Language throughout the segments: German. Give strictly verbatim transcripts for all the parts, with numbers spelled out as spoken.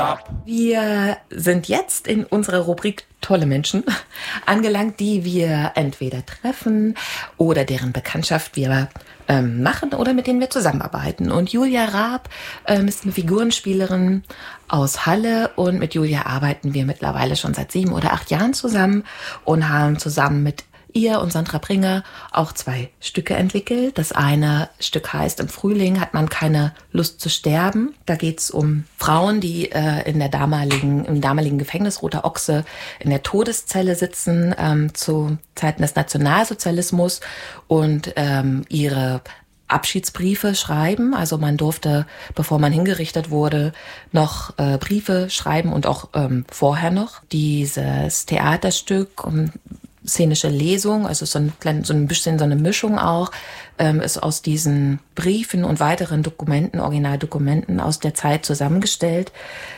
Raab. Wir sind jetzt in unserer Rubrik Tolle Menschen angelangt, die wir entweder treffen oder deren Bekanntschaft wir ähm, machen oder mit denen wir zusammenarbeiten. Und Julia Raab ähm, ist eine Figurenspielerin aus Halle und mit Julia arbeiten wir mittlerweile schon seit sieben oder acht Jahren zusammen und haben zusammen mit ihr und Sandra Bringer auch zwei Stücke entwickelt. Das eine Stück heißt Im Frühling hat man keine Lust zu sterben. Da geht's um Frauen, die äh, in der damaligen, im damaligen Gefängnis Roter Ochse in der Todeszelle sitzen, ähm, zu Zeiten des Nationalsozialismus und ähm, ihre Abschiedsbriefe schreiben. Also man durfte, bevor man hingerichtet wurde, noch äh, Briefe schreiben und auch ähm, vorher noch. Dieses Theaterstück, um, szenische Lesung, also so ein, klein, so ein bisschen so eine Mischung auch, ähm, ist aus diesen Briefen und weiteren Dokumenten, Originaldokumenten aus der Zeit zusammengestellt.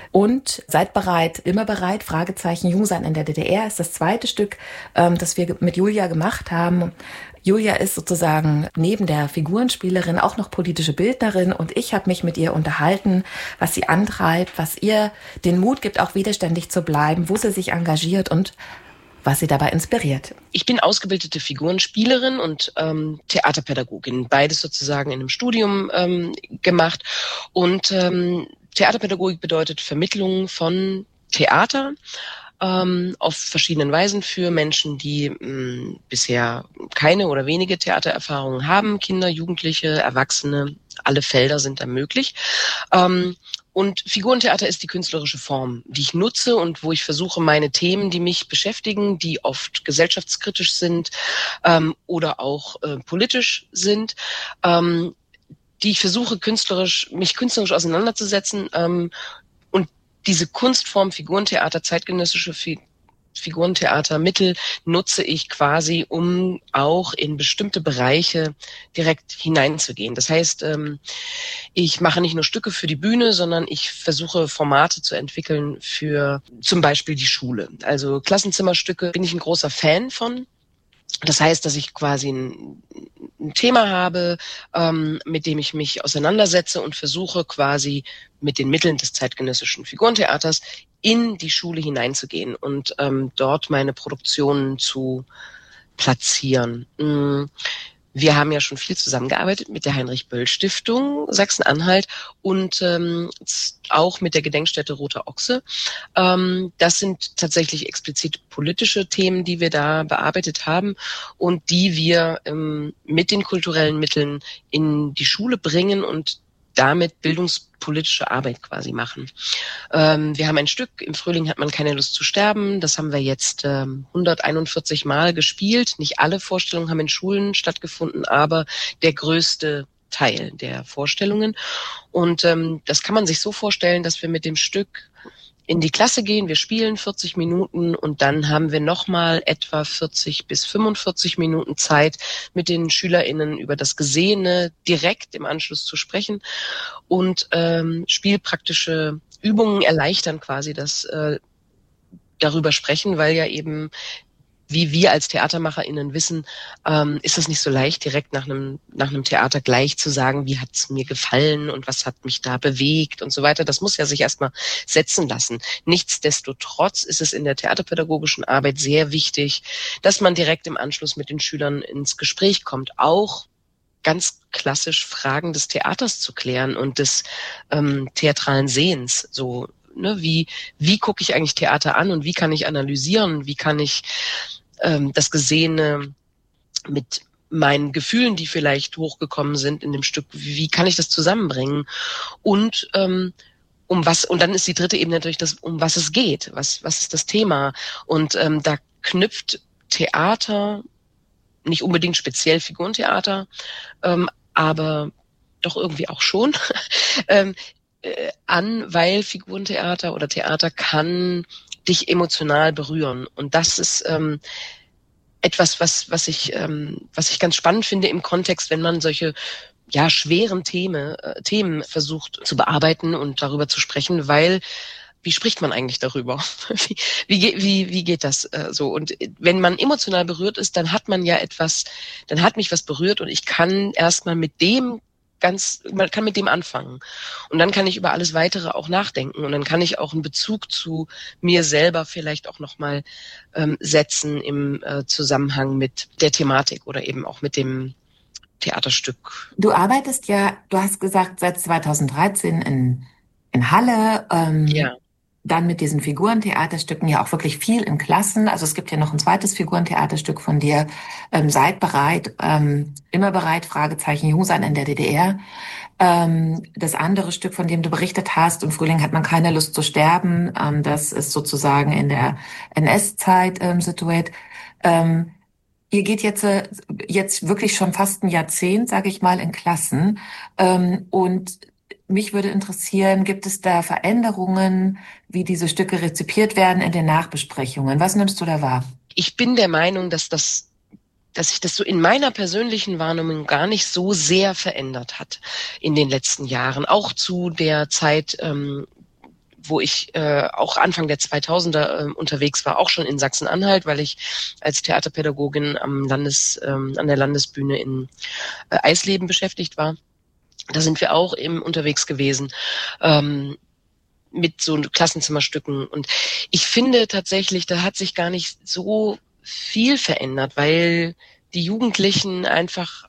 Und seid bereit, immer bereit, Fragezeichen, Jungsein in der D D R ist das zweite Stück, ähm, das wir mit Julia gemacht haben. Julia ist sozusagen neben der Figurenspielerin auch noch politische Bildnerin und ich habe mich mit ihr unterhalten, was sie antreibt, was ihr den Mut gibt, auch widerständig zu bleiben, wo sie sich engagiert und was sie dabei inspiriert. Ich bin ausgebildete Figurenspielerin und ähm, Theaterpädagogin, beides sozusagen in einem Studium ähm, gemacht. Und ähm, Theaterpädagogik bedeutet Vermittlung von Theater ähm, auf verschiedenen Weisen für Menschen, die mh, bisher keine oder wenige Theatererfahrungen haben, Kinder, Jugendliche, Erwachsene, alle Felder sind da möglich. Ähm, Und Figurentheater ist die künstlerische Form, die ich nutze und wo ich versuche, meine Themen, die mich beschäftigen, die oft gesellschaftskritisch sind ähm, oder auch äh, politisch sind, ähm, die ich versuche, künstlerisch mich künstlerisch auseinanderzusetzen ähm, und diese Kunstform Figurentheater, zeitgenössische Fi- Figurentheatermittel nutze ich quasi, um auch in bestimmte Bereiche direkt hineinzugehen. Das heißt, ähm, ich mache nicht nur Stücke für die Bühne, sondern ich versuche Formate zu entwickeln für zum Beispiel die Schule. Also Klassenzimmerstücke bin ich ein großer Fan von. Das heißt, dass ich quasi ein, ein Thema habe, ähm, mit dem ich mich auseinandersetze und versuche quasi mit den Mitteln des zeitgenössischen Figurentheaters in die Schule hineinzugehen und ähm, dort meine Produktionen zu platzieren. Wir haben ja schon viel zusammengearbeitet mit der Heinrich-Böll-Stiftung Sachsen-Anhalt und ähm, auch mit der Gedenkstätte Roter Ochse. Ähm, das sind tatsächlich explizit politische Themen, die wir da bearbeitet haben und die wir ähm, mit den kulturellen Mitteln in die Schule bringen und damit bildungspolitische Arbeit quasi machen. Ähm, wir haben ein Stück, Im Frühling hat man keine Lust zu sterben. Das haben wir jetzt ähm, hunderteinundvierzig Mal gespielt. Nicht alle Vorstellungen haben in Schulen stattgefunden, aber der größte Teil der Vorstellungen. Und ähm, das kann man sich so vorstellen, dass wir mit dem Stück in die Klasse gehen, wir spielen vierzig Minuten und dann haben wir nochmal etwa vierzig bis fünfundvierzig Minuten Zeit, mit den SchülerInnen über das Gesehene direkt im Anschluss zu sprechen und ähm, spielpraktische Übungen erleichtern quasi das äh, darüber sprechen, weil ja eben, wie wir als TheatermacherInnen wissen, ähm, ist es nicht so leicht, direkt nach einem nach einem Theater gleich zu sagen, wie hat es mir gefallen und was hat mich da bewegt und so weiter. Das muss ja sich erstmal setzen lassen. Nichtsdestotrotz ist es in der theaterpädagogischen Arbeit sehr wichtig, dass man direkt im Anschluss mit den Schülern ins Gespräch kommt, auch ganz klassisch Fragen des Theaters zu klären und des ähm, theatralen Sehens, so ne, wie wie gucke ich eigentlich Theater an und wie kann ich analysieren, wie kann ich ähm, das Gesehene mit meinen Gefühlen, die vielleicht hochgekommen sind in dem Stück, wie kann ich das zusammenbringen und ähm, um was, und dann ist die dritte Ebene natürlich das, um was es geht, was was ist das Thema und ähm, da knüpft Theater, nicht unbedingt speziell Figurentheater, ähm, aber doch irgendwie auch schon, ähm, äh, an, weil Figurentheater oder Theater kann dich emotional berühren. Und das ist ähm, etwas, was was ich ähm, was ich ganz spannend finde im Kontext, wenn man solche ja schweren Themen äh, Themen versucht zu bearbeiten und darüber zu sprechen, weil wie spricht man eigentlich darüber? Wie, wie, wie, wie geht das äh, so? Und wenn man emotional berührt ist, dann hat man ja etwas, dann hat mich was berührt und ich kann erstmal mit dem ganz, man kann mit dem anfangen. Und dann kann ich über alles Weitere auch nachdenken. Und dann kann ich auch einen Bezug zu mir selber vielleicht auch nochmal ähm, setzen im äh, Zusammenhang mit der Thematik oder eben auch mit dem Theaterstück. Du arbeitest ja, du hast gesagt, seit zweitausenddreizehn in, in Halle, ähm, Ja. dann mit diesen Figurentheaterstücken ja auch wirklich viel in Klassen. Also es gibt ja noch ein zweites Figurentheaterstück von dir, ähm, Seid bereit, ähm, immer bereit, Fragezeichen, Jung sein in der D D R. Ähm, das andere Stück, von dem du berichtet hast, im Frühling hat man keine Lust zu sterben, ähm, das ist sozusagen in der N S-Zeit ähm, situiert. Ähm, Ihr geht jetzt, äh, jetzt wirklich schon fast ein Jahrzehnt, sage ich mal, in Klassen. Ähm, und mich würde interessieren, gibt es da Veränderungen, wie diese Stücke rezipiert werden in den Nachbesprechungen? Was nimmst du da wahr? Ich bin der Meinung, dass das dass sich das so in meiner persönlichen Wahrnehmung gar nicht so sehr verändert hat in den letzten Jahren. Auch zu der Zeit, ähm, wo ich äh, auch Anfang der zweitausender äh, unterwegs war, auch schon in Sachsen-Anhalt, weil ich als Theaterpädagogin am Landes, ähm, an der Landesbühne in äh, Eisleben beschäftigt war. Da sind wir auch eben unterwegs gewesen. Ähm, mit so Klassenzimmerstücken. Und ich finde tatsächlich, da hat sich gar nicht so viel verändert, weil die Jugendlichen einfach,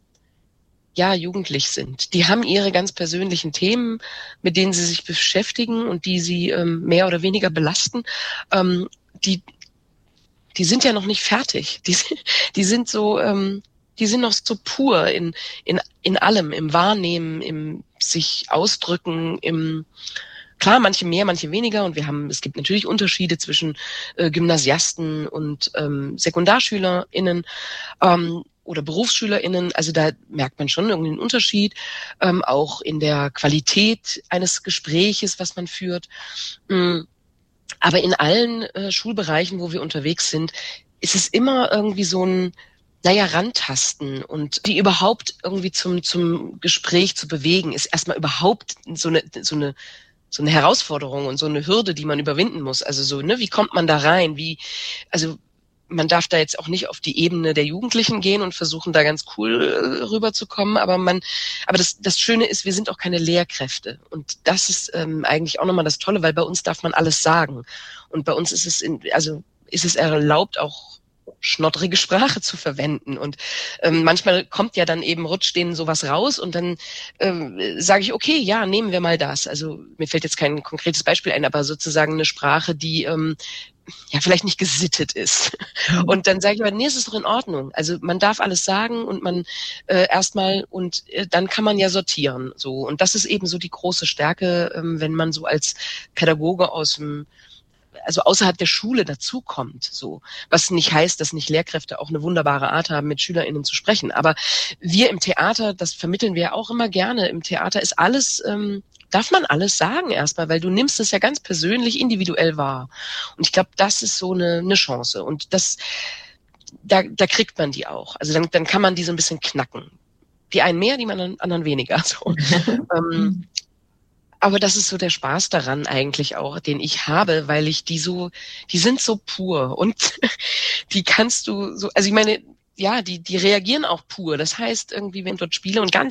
ja, jugendlich sind. Die haben ihre ganz persönlichen Themen, mit denen sie sich beschäftigen und die sie ähm, mehr oder weniger belasten. Ähm, die, die sind ja noch nicht fertig. Die, die sind so, ähm, die sind noch so pur in, in, in allem, im Wahrnehmen, im sich ausdrücken, im Klar, manche mehr, manche weniger und wir haben, es gibt natürlich Unterschiede zwischen äh, Gymnasiasten und ähm, SekundarschülerInnen ähm, oder BerufsschülerInnen. Also da merkt man schon irgendwie einen Unterschied, ähm, auch in der Qualität eines Gespräches, was man führt. Mhm. Aber in allen äh, Schulbereichen, wo wir unterwegs sind, ist es immer irgendwie so ein naja, rantasten und die überhaupt irgendwie zum zum Gespräch zu bewegen, ist erstmal überhaupt so eine so eine so eine Herausforderung und so eine Hürde, die man überwinden muss. Also so, ne, wie kommt man da rein? Wie, also man darf da jetzt auch nicht auf die Ebene der Jugendlichen gehen und versuchen, da ganz cool äh, rüberzukommen. Aber man, aber das, das Schöne ist, wir sind auch keine Lehrkräfte. Und das ist ähm, eigentlich auch nochmal das Tolle, weil bei uns darf man alles sagen. Und bei uns ist es, in, also ist es erlaubt, auch schnoddrige Sprache zu verwenden. Und ähm, manchmal kommt ja dann eben, rutscht denen sowas raus und dann ähm, sage ich, okay, ja, nehmen wir mal das. Also mir fällt jetzt kein konkretes Beispiel ein, aber sozusagen eine Sprache, die ähm, ja vielleicht nicht gesittet ist. Mhm. Und dann sage ich aber, nee, es ist doch in Ordnung. Also man darf alles sagen und man äh, erstmal und äh, dann kann man ja sortieren. So. Und das ist eben so die große Stärke, ähm, wenn man so als Pädagoge aus dem also außerhalb der Schule dazukommt, so. Was nicht heißt, dass nicht Lehrkräfte auch eine wunderbare Art haben, mit SchülerInnen zu sprechen. Aber wir im Theater, das vermitteln wir auch immer gerne. Im Theater ist alles, ähm, darf man alles sagen erstmal, weil du nimmst es ja ganz persönlich, individuell wahr. Und ich glaube, das ist so eine, eine Chance. Und das, da, da kriegt man die auch. Also dann, dann kann man die so ein bisschen knacken. Die einen mehr, die anderen weniger. So. ähm, Aber das ist so der Spaß daran eigentlich auch, den ich habe, weil ich die so, die sind so pur und die kannst du so, also ich meine, ja, die, die reagieren auch pur. Das heißt irgendwie, wenn ich dort spiele und ganz